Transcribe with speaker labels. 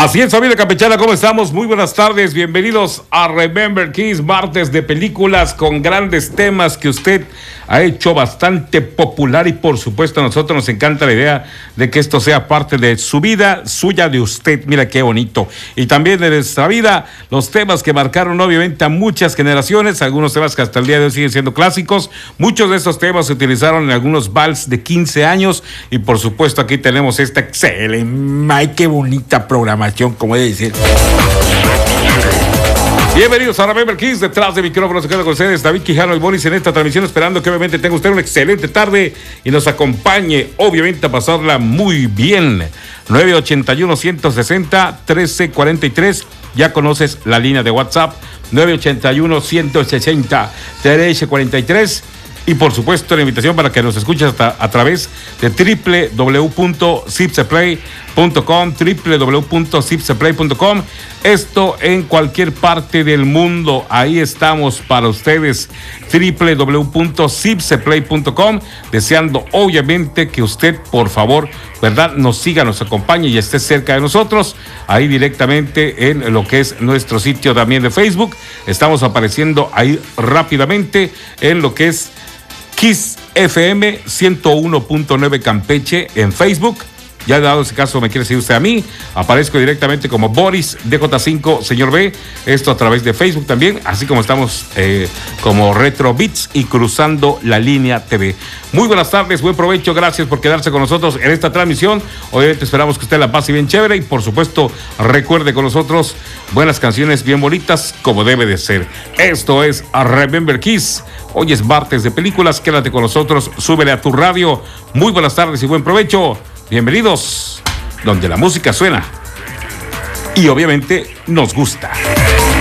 Speaker 1: Así es, familia campechana, ¿cómo estamos? Muy buenas tardes, bienvenidos a Remember Kids, martes de películas con grandes temas que usted ha hecho bastante popular y por supuesto a nosotros nos encanta la idea de que esto sea parte de su vida, suya de usted, mira qué bonito. Y también de nuestra vida, los temas que marcaron obviamente a muchas generaciones, algunos temas que hasta el día de hoy siguen siendo clásicos, muchos de esos temas se utilizaron en algunos vals de 15 años y por supuesto aquí tenemos esta excelente, ay qué bonita programación, como debe decir. Bienvenidos a Remember Kids, detrás de micrófonos se queda con ustedes David Quijano y Boris en esta transmisión, esperando que obviamente tenga usted una excelente tarde y nos acompañe obviamente a pasarla muy bien. 981-160-1343, ya conoces la línea de WhatsApp, 981-160-1343. Y por supuesto la invitación para que nos escuches a través de www.zipseplay.com, esto en cualquier parte del mundo, ahí estamos para ustedes, www.zipseplay.com, deseando obviamente que usted por favor, ¿verdad?, nos siga, nos acompañe y esté cerca de nosotros, ahí directamente en lo que es nuestro sitio también de Facebook, estamos apareciendo ahí rápidamente en lo que es Kiss FM 101.9 Campeche en Facebook. Ya dado ese caso me quiere seguir usted a mí, aparezco directamente como Boris DJ5 Señor B, esto a través de Facebook también, así como estamos como Retro Beats y Cruzando la Línea TV. Muy buenas tardes, buen provecho, gracias por quedarse con nosotros en esta transmisión. Obviamente esperamos que usted la pase bien chévere y por supuesto recuerde con nosotros buenas canciones bien bonitas como debe de ser. Esto es Remember Kids. Hoy es martes de películas, quédate con nosotros, súbele a tu radio. Muy buenas tardes y buen provecho. Bienvenidos, donde la música suena y obviamente nos gusta.